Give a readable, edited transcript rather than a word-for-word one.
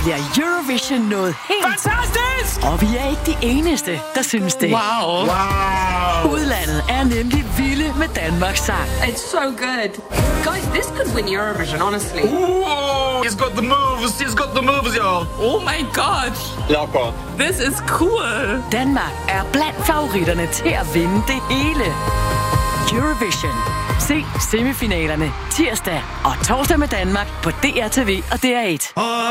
bliver Eurovision noget helt... Fantastisk! Og vi er ikke de eneste, der synes det. Wow. Udlandet er nemlig vilde med Danmarks sang. It's so good. Guys, this could win Eurovision, honestly. Ooh, he's got the moves. He's got the moves, y'all. Oh my god. Jakob. This is cool. Danmark er blandt favoritterne til at vinde det hele. Eurovision. Se semifinalerne tirsdag og torsdag med Danmark på DRTV og DR1.